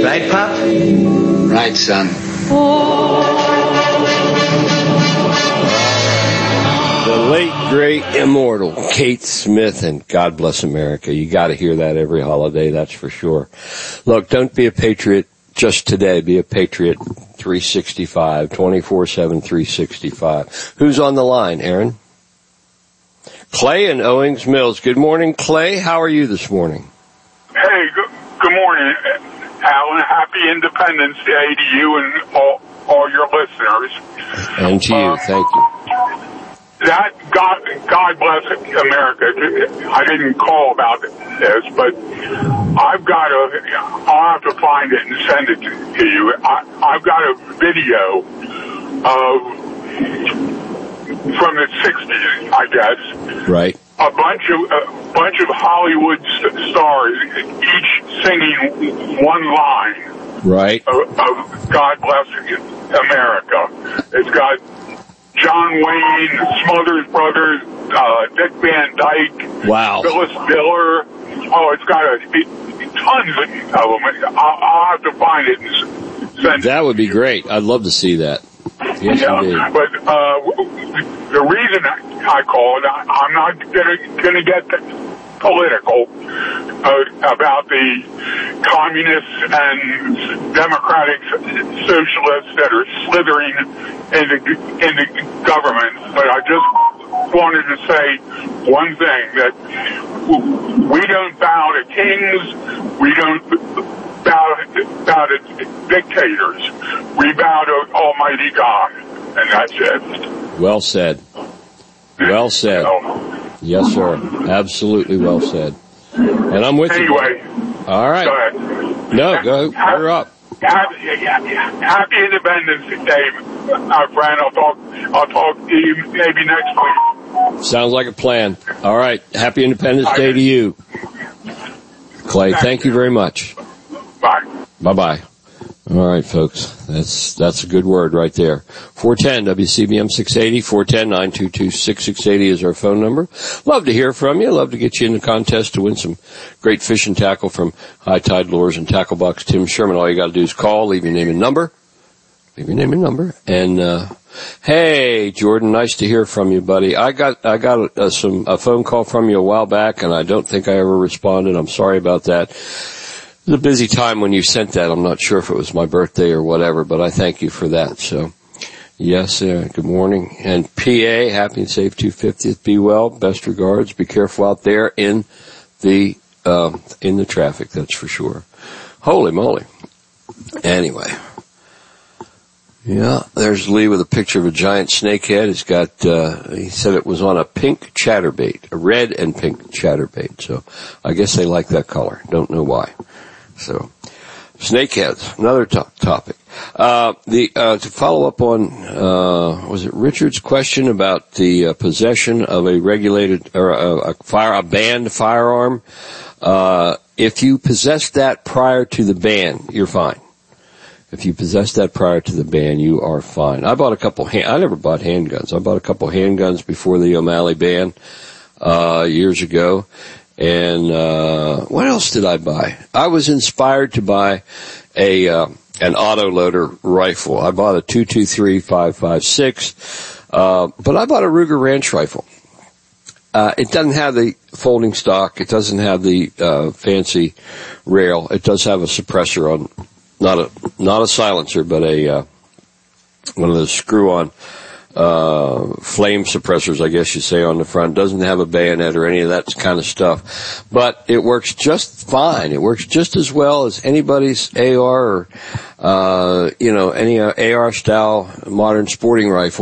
Right, Pop? Right, son. The late, great, immortal Kate Smith, and God Bless America. You got to hear that every holiday, that's for sure. Look, don't be a patriot just today. Be a patriot 365, 24/7, 365. Who's on the line, Aaron? Clay in Owings Mills. Good morning, Clay. How are you this morning? Hey, good morning, Alan. Happy Independence Day to you and all your listeners. And to you, thank you. That God bless America. I didn't call about this, but I'll have to find it and send it to you. I've got a video from the 60s, I guess. Right. A bunch of Hollywood stars, each singing one line. Right. Of God Bless America. It's got John Wayne, Smothers Brothers, Dick Van Dyke, wow, Phyllis Diller. Oh, it's got tons of them. I'll have to find it and send it. That would be great. I'd love to see that. Yes, yeah, indeed. but the reason I called, I'm not gonna get political about the communists and democratic socialists that are slithering in the government. But I just wanted to say one thing, that we don't bow to kings, we don't bow to dictators, we bow to Almighty God, and that's it. Well said. Well said. Yes, sir. Absolutely well said. And I'm with you. Anyway. All right. Go ahead. No, go. You're up. Happy Independence Day, my friend. I'll talk to you maybe next week. Sounds like a plan. All right. Happy Independence Day to you. Clay, thank you very much. Bye. Bye-bye. All right, folks. That's a good word right there. 410 WCBM 680, 410-922-6680 is our phone number. Love to hear from you. Love to get you in the contest to win some great fishing tackle from High Tide Lures and Tackle Box Tim Sherman. All you got to do is call, leave your name and number. And hey, Jordan, nice to hear from you, buddy. I got a phone call from you a while back, and I don't think I ever responded. I'm sorry about that. It was a busy time when you sent that. I'm not sure if it was my birthday or whatever, but I thank you for that. So, yes, good morning. And PA, happy and safe 250th. Be well. Best regards. Be careful out there in the traffic. That's for sure. Holy moly. Anyway. Yeah, there's Lee with a picture of a giant snakehead. He's got, he said it was on a pink chatterbait, a red and pink chatterbait. So I guess they like that color. Don't know why. So, snakeheads, another topic. To follow up on, was it Richard's question about the possession of a regulated or a banned firearm? If you possess that prior to the ban, you're fine. If you possess that prior to the ban, you are fine. I bought I never bought handguns. I bought a couple handguns before the O'Malley ban, years ago. And, what else did I buy? I was inspired to buy an autoloader rifle. I bought a 223-556, but I bought a Ruger Ranch rifle. It doesn't have the folding stock. It doesn't have the, fancy rail. It does have a suppressor on, not a silencer, but one of those screw-on, flame suppressors, I guess you say, on the front. Doesn't have a bayonet or any of that kind of stuff. But it works just fine. It works just as well as anybody's AR or, any AR style modern sporting rifle.